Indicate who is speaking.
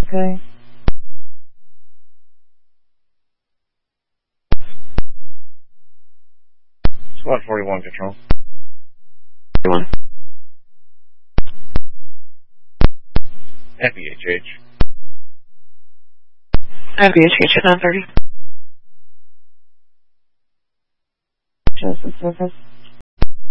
Speaker 1: Okay.
Speaker 2: Squad 41 control.
Speaker 3: 41.
Speaker 2: FEHH.
Speaker 3: FEHH at 930.
Speaker 1: Joseph Service.